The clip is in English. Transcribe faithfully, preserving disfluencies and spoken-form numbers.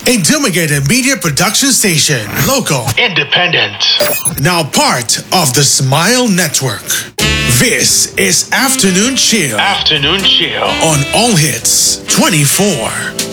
A Dumigated Media Production Station. Local. Independent. Now part of the Smile Network. This is Afternoon Chill. Afternoon Chill. On All Hits twenty-four.